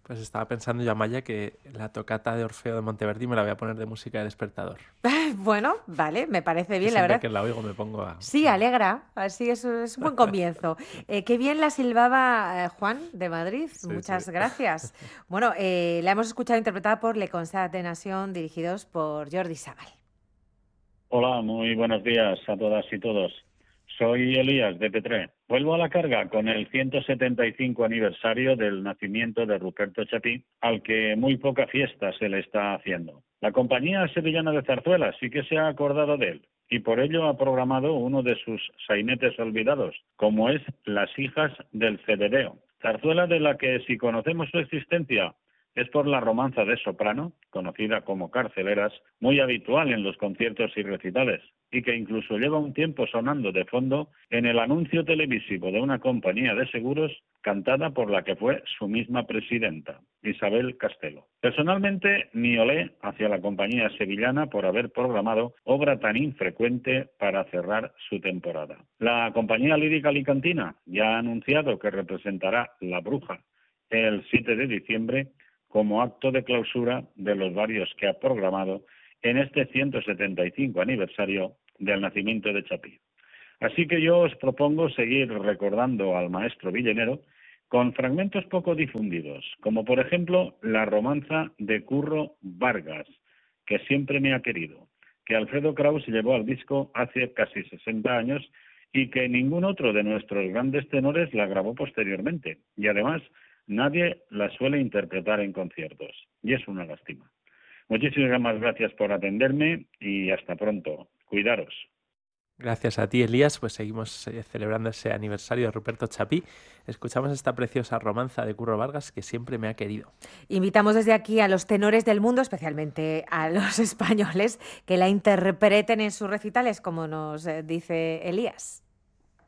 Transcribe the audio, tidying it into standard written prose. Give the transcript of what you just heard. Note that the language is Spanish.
Pues estaba pensando yo, Amaya, que la tocata de Orfeo de Monteverdi me la voy a poner de música de despertador. Bueno, vale, me parece Que bien, la siempre verdad. que la oigo me pongo Sí, alegra, así es un buen comienzo. Qué bien la silbaba Juan de Madrid, Sí, sí. muchas gracias. Bueno, la hemos escuchado interpretada por Le Concert de Nation, dirigidos por Jordi Sabal. Hola, muy buenos días a todas y todos. Soy Elías de Petré. Vuelvo a la carga con el 175 aniversario del nacimiento de Ruperto Chapí, al que muy poca fiesta se le está haciendo. La compañía sevillana de zarzuela sí que se ha acordado de él y por ello ha programado uno de sus sainetes olvidados, como es Las hijas del Cededeo, zarzuela de la que, si conocemos su existencia, es por la romanza de soprano, conocida como carceleras, muy habitual en los conciertos y recitales, y que incluso lleva un tiempo sonando de fondo en el anuncio televisivo de una compañía de seguros cantada por la que fue su misma presidenta, Isabel Castelo. Personalmente, mi olé hacia la compañía sevillana por haber programado obra tan infrecuente para cerrar su temporada. La compañía lírica alicantina ya ha anunciado que representará La Bruja el 7 de diciembre como acto de clausura de los varios que ha programado en este 175 aniversario del nacimiento de Chapí. Así que yo os propongo seguir recordando al maestro villenero con fragmentos poco difundidos, como por ejemplo la romanza de Curro Vargas, que siempre me ha querido, que Alfredo Kraus llevó al disco hace casi 60 años y que ningún otro de nuestros grandes tenores la grabó posteriormente. Y además, nadie la suele interpretar en conciertos. Y es una lástima. Muchísimas gracias por atenderme y hasta pronto. Cuidaros. Gracias a ti, Elías, pues seguimos celebrando ese aniversario de Ruperto Chapí. Escuchamos esta preciosa romanza de Curro Vargas que siempre me ha querido. Invitamos desde aquí a los tenores del mundo, especialmente a los españoles, que la interpreten en sus recitales, como nos dice Elías.